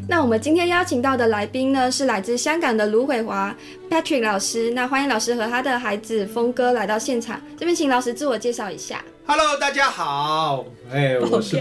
那我们今天邀请到的来宾呢，是来自香港的卢伟华 Patrick 老师。那欢迎老师和他的孩子峰哥来到现场，这边请老师自我介绍一下。 Hello， 大家好，我是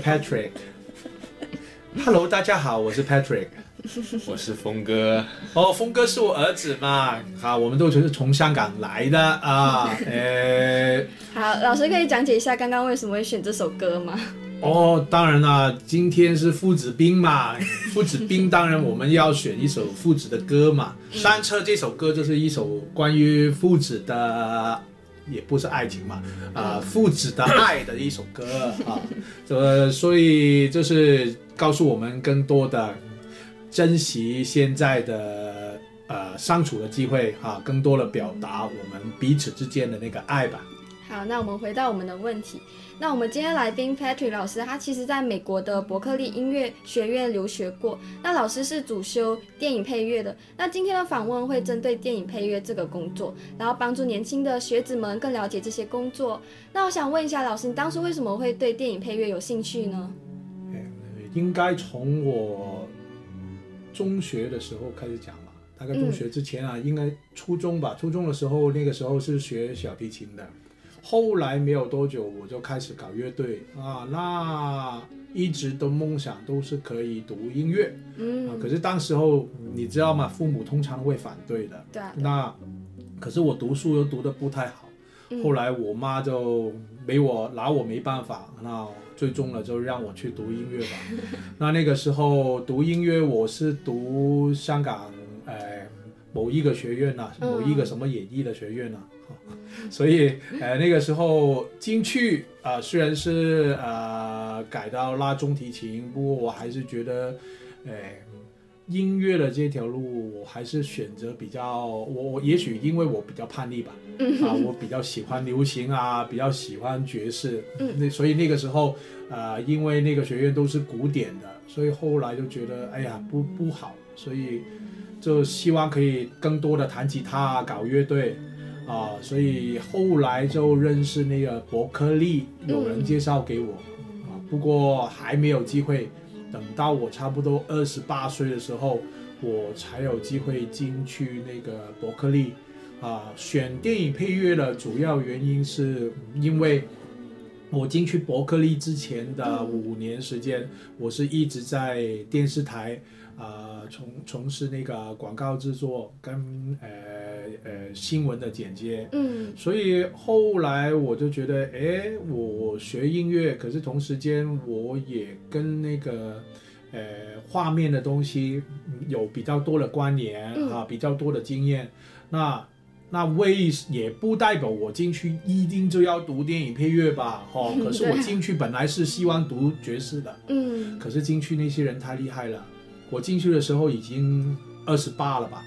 Patrick。Hello， 大家好，我是 Patrick。 我是峰哥。 哦，峰哥是我儿子嘛？好，我们都是从香港来的啊。 好，老师可以讲解一下刚刚为什么会选这首歌吗？ 哦，当然啦，今天是父子兵嘛，父子兵当然我们要选一首父子的歌嘛。单车这首歌就是一首关于父子的，也不是爱情嘛，父子的爱的一首歌啊。所以就是告诉我们更多的珍惜现在的相处的机会啊，更多的表达我们彼此之间的那个爱吧。 好，那我们回到我们的问题。那我们今天来宾 Patrick 老师，他其实在美国的伯克利音乐学院留学过。那老师是主修电影配乐的。那今天的访问会针对电影配乐这个工作，然后帮助年轻的学子们更了解这些工作。那我想问一下老师，你当初为什么会对电影配乐有兴趣呢？ 应该从我中学的时候开始讲吧，大概中学之前啊，应该初中吧。初中的时候，那个时候是学小提琴的。后来没有多久，我就开始搞乐队啊。那一直的梦想都是可以读音乐，可是当时候你知道吗？父母通常会反对的。 对啊。 那可是我读书又读得不太好，后来我妈就拿我没办法，那最终了就让我去读音乐吧。那个时候读音乐，我是读香港某一个学院啊，某一个什么演艺的学院啊。所以那个时候进去虽然是改到拉中提琴，不过我还是觉得音乐的这条路我还是选择比较我也许因为我比较叛逆吧，我比较喜欢流行啊，比较喜欢爵士，所以那个时候因为那个学院都是古典的，所以后来就觉得哎呀不好，所以就希望可以更多的弹吉他搞乐队所以后来就认识那个伯克利，有人介绍给我不过还没有机会，等到我差不多28岁的时候，我才有机会进去那个伯克利选电影配乐的主要原因是因为我进去伯克利之前的5年时间，我是一直在电视台从事那个广告制作跟新闻的剪接，所以后来我就觉得我学音乐，可是同时间我也跟那个画面的东西有比较多的关联比较多的经验，那也不代表我进去一定就要读电影配乐吧可是我进去本来是希望读爵士的，可是进去那些人太厉害了，我进去的时候已经28了吧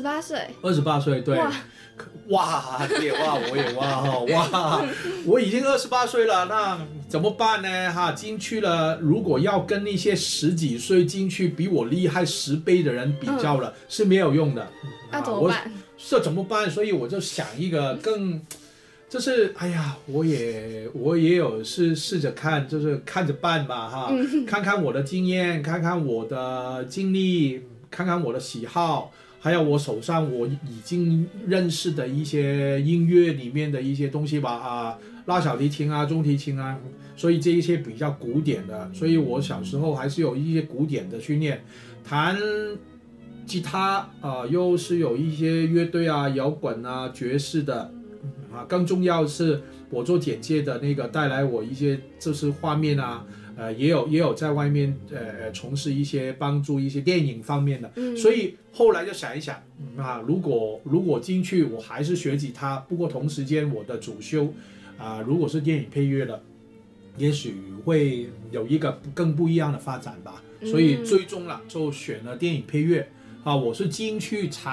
？28岁，对。哇，我也哇，我已经28岁了，那怎么办呢？进去了，如果要跟那些10几岁进去比我厉害10倍的人比较了，是没有用的。 那怎么办？ 这怎么办？所以我就想一个就是哎呀，我也有试着看，就是看着办吧看看我的经验，看看我的经历，看看我的喜好，还有我手上我已经认识的一些音乐里面的一些东西吧拉小提琴啊，中提琴啊，所以这一些比较古典的，所以我小时候还是有一些古典的训练，弹吉他又是有一些乐队啊，摇滚啊，爵士的更重要是我做简介的那个带来我一些就是画面啊，也有在外面从事一些帮助一些电影方面的，所以后来就想一想如果进去我还是学吉他，不过同时间我的主修如果是电影配乐的，也许会有一个更不一样的发展吧，所以最终了就选了电影配乐我是进去才